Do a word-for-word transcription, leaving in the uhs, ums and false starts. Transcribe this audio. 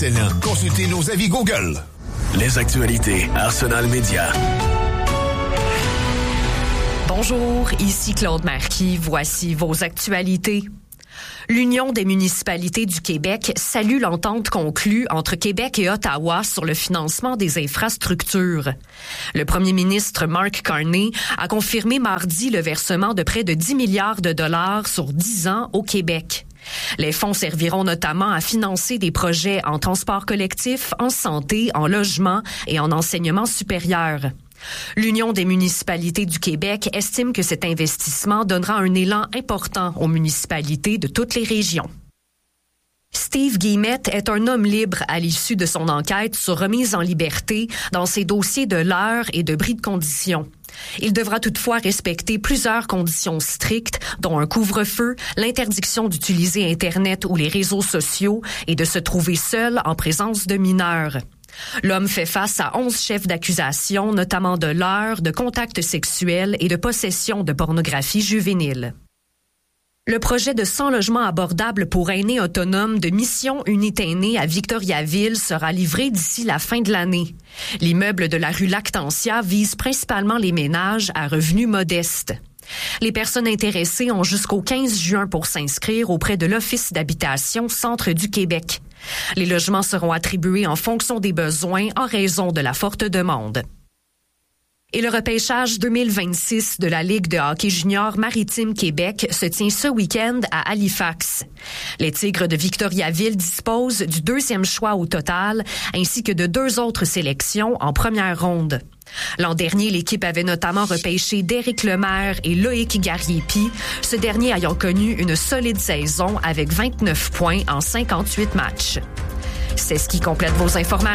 excellent. Consultez nos avis Google. Les actualités Arsenal Média. Bonjour, ici Claude Marquis. Voici vos actualités. L'Union des municipalités du Québec salue l'entente conclue entre Québec et Ottawa sur le financement des infrastructures. Le premier ministre Mark Carney a confirmé mardi le versement de près de dix milliards de dollars sur dix ans au Québec. Les fonds serviront notamment à financer des projets en transport collectif, en santé, en logement et en enseignement supérieur. L'Union des municipalités du Québec estime que cet investissement donnera un élan important aux municipalités de toutes les régions. Steve Guillemette est un homme libre à l'issue de son enquête sur remise en liberté dans ses dossiers de leurre et de bris de condition. Il devra toutefois respecter plusieurs conditions strictes, dont un couvre-feu, l'interdiction d'utiliser Internet ou les réseaux sociaux et de se trouver seul en présence de mineurs. L'homme fait face à onze chefs d'accusation, notamment de leurre, de contact sexuel et de possession de pornographie juvénile. Le projet de cent logements abordables pour aînés autonomes de Mission Unité Aînée à Victoriaville sera livré d'ici la fin de l'année. L'immeuble de la rue Lactantia vise principalement les ménages à revenus modestes. Les personnes intéressées ont jusqu'au quinze juin pour s'inscrire auprès de l'Office d'habitation Centre du Québec. Les logements seront attribués en fonction des besoins en raison de la forte demande. Et le repêchage deux mille vingt-six de la Ligue de hockey junior Maritime Québec se tient ce week-end à Halifax. Les Tigres de Victoriaville disposent du deuxième choix au total, ainsi que de deux autres sélections en première ronde. L'an dernier, l'équipe avait notamment repêché Derek Lemaire et Loïc Gariepi, ce dernier ayant connu une solide saison avec vingt-neuf points en cinquante-huit matchs. C'est ce qui complète vos informations.